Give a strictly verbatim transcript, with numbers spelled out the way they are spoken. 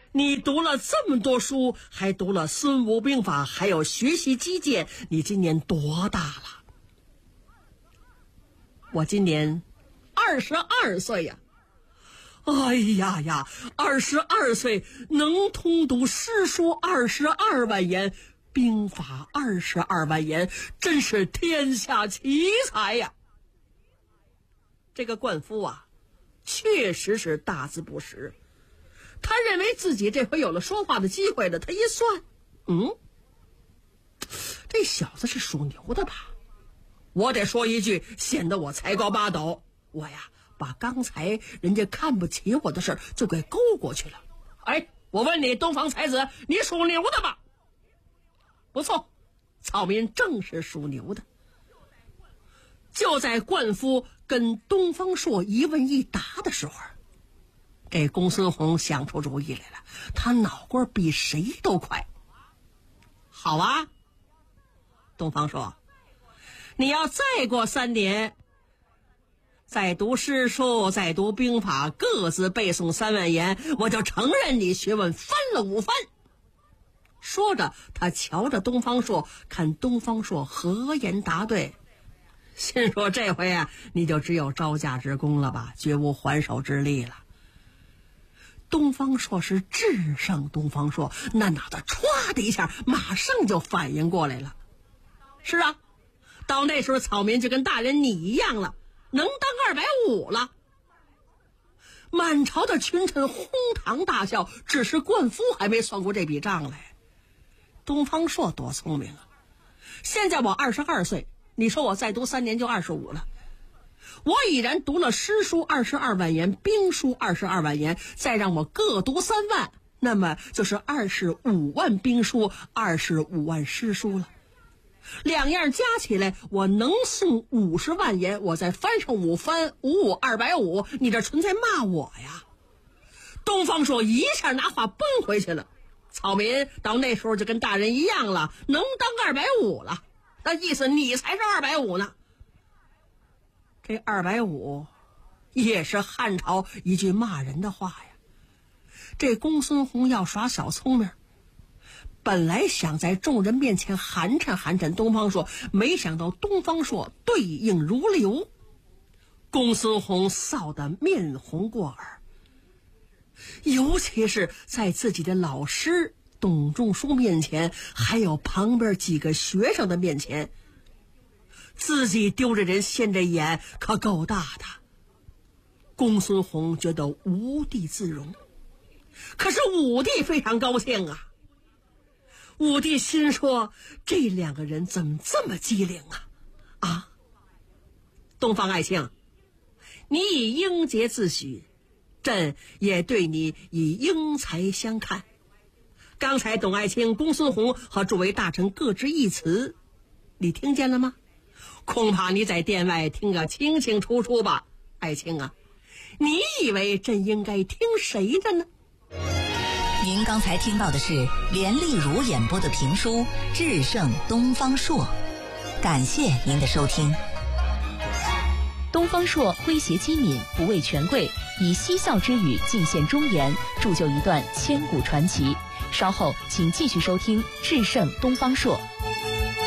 你读了这么多书，还读了孙武兵法，还有学习击剑，你今年多大了？我今年二十二岁呀。哎呀呀，二十二岁能通读诗书二十二万言，兵法二十二万言，真是天下奇才呀！这个冠夫啊，确实是大字不识。他认为自己这回有了说话的机会了，他一算，嗯，这小子是属牛的吧？我得说一句，显得我才高八斗。我呀，把刚才人家看不起我的事儿就给勾过去了。哎，我问你，东方才子，你属牛的吧？不错，草民正是属牛的。就在冠夫跟东方朔一问一答的时候，这公孙弘想出主意来了，他脑瓜比谁都快。好啊，东方朔，你要再过三年，再读诗书，再读兵法，各自背诵三万言，我就承认你学问翻了五番。说着，他瞧着东方朔，看东方朔何言答对，心说这回啊，你就只有招架之功了吧，绝无还手之力了。东方朔是智胜东方朔，那脑袋歘的一下，马上就反应过来了。是啊，到那时候草民就跟大人你一样了，能当二百五了。满朝的群臣哄堂大笑，只是冠夫还没算过这笔账来。东方朔多聪明啊！现在我二十二岁，你说我再读三年就二十五了。我已然读了诗书二十二万言，兵书二十二万言，再让我各读三万，那么就是二十五万兵书，二十五万诗书了。两样加起来，我能诵五十万言，我再翻上五番，五五二百五，你这纯在骂我呀！东方朔一下拿话崩回去了。草民到那时候就跟大人一样了，能当二百五了，那意思你才是二百五呢。这二百五也是汉朝一句骂人的话呀。这公孙弘要耍小聪明，本来想在众人面前寒碜寒碜东方朔，没想到东方朔对应如流，公孙弘臊得面红过耳。尤其是在自己的老师董仲舒面前，还有旁边几个学生的面前，自己丢着人现着眼，可够大的。公孙弘觉得无地自容，可是武帝非常高兴啊。武帝心说，这两个人怎么这么机灵啊啊！东方爱卿，你以英杰自诩，朕也对你以英才相看。刚才董爱卿、公孙弘和诸位大臣各执一词，你听见了吗？恐怕你在殿外听个清清楚楚吧。爱卿啊，你以为朕应该听谁的呢？ 您刚才听到的是连丽如演播的评书《智胜东方朔》，感谢您的收听。 东方朔诙谐机敏，不畏权贵，以嬉笑之语尽献忠言，铸就一段千古传奇。稍后请继续收听《智胜东方朔》。